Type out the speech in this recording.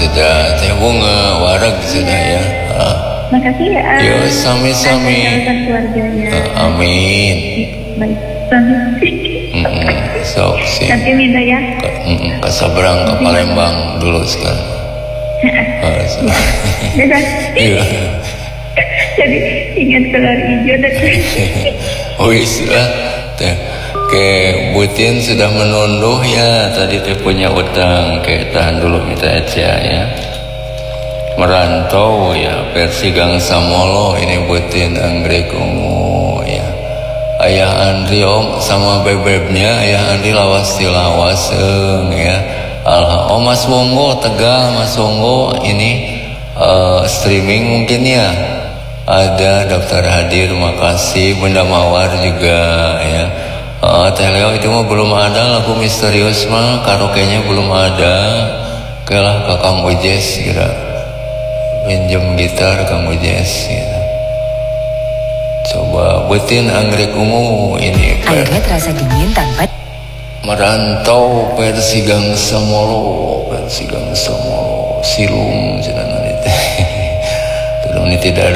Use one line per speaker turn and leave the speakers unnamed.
sudah teh bunga wareg sudah ya.
Makasih ya.
Yo sami-sami.
Keluarganya.
Amin.
Baik.
Sok sih.
Nanti minta ya.
Ke Sabrang ke Palembang dulu sekarang. Iya.
Jadi ingat keluar hijau dan.
Wis lah teh. Ke Butin sudah menunduh ya, tadi teh punya utang, kayak tahan dulu minta aja ya. Merantau ya, versi Gangsa Molo ini Butin Anggrek Ungu ya. Ayah Andri om sama bebebnya, Ayah Andri lawas tilawaseng ya. Oh Mas Wonggo Tegal, Mas Wonggo ini streaming mungkin ya. Ada daftar hadir, makasih. Bunda Mawar juga ya. Teh Leo itu mah belum ada, lagu misterius mah karaoke-nya belum ada. Kalah ke Kang Ujes kira pinjem gitar Kang Ujes gitu. Coba Butin Anggrek Ungu ini
airnya terasa dingin tanpa
Merantau versi Gangsa Molo, versi Gangsa Molo Silung cenah nanti. Tidak ada